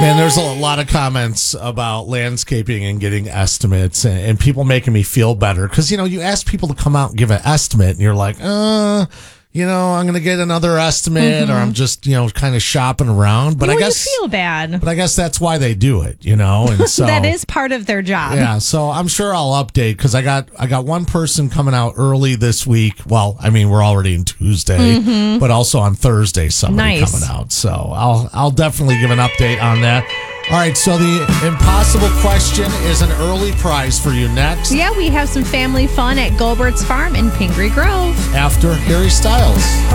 And there's a lot of comments about landscaping and getting estimates and people making me feel better. Because, you ask people to come out and give an estimate and you're like, I'm going to get another estimate or I'm just, kind of shopping around. But I guess you feel bad. But I guess that's why they do it, And so that is part of their job. Yeah, so I'm sure I'll update because I got one person coming out early this week. Well, I mean, we're already in Tuesday, but also on Thursday somebody coming out. So I'll definitely give an update on that. All right, so the impossible question is an early prize for you next. Yeah, we have some family fun at Goldbert's Farm in Pingree Grove. After Harry Styles.